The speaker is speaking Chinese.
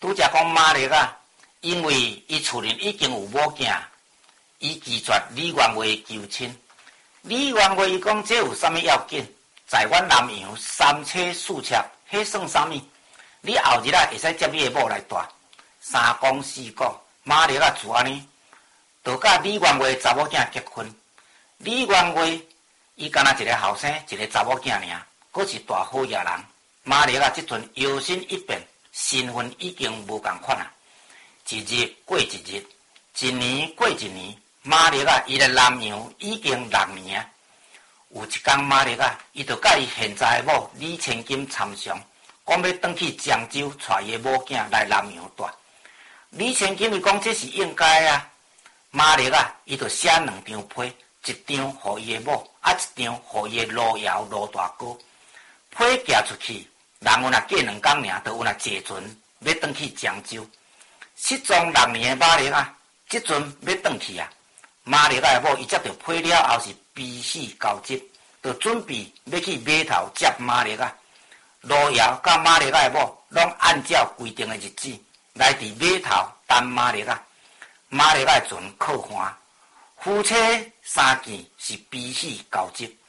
拄则讲马丽啊，因为伊厝里已经有某囝，伊拒绝李元惠求亲。李元惠伊讲这有啥物要紧？在阮南阳三妻四妾，迄算啥物？你后日会使接你的某来住。三讲四讲，马丽啊就安尼，就甲李元惠查某囝结婚。李元惠伊干那一个后生，一个查某囝尔，佫是大好野人。马丽啊，即阵摇身一变，身份已经无共款啊。一日过一日，一年过一年，马丽啊，伊来南阳已经6年啊。有一天，马丽啊，伊就甲伊现在的某李千金参详，讲要转去漳州带伊的某囝来南阳住。李千金伊讲这是应该啊。马丽啊，伊就写2张批，一张互伊的某，一张互伊的路遥罗大哥。批寄出去，人有若过2天尔，就有若坐船要转去漳州。失踪6年的马丽啊，即阵要转去啊。马丽啊的某伊接到批了后是悲喜交集，就准备要去码头接马丽啊。路遥甲马丽啊的某拢按照规定的日子来伫码头等马丽啊。马丽啊的船靠岸，夫妻3件是悲喜交集。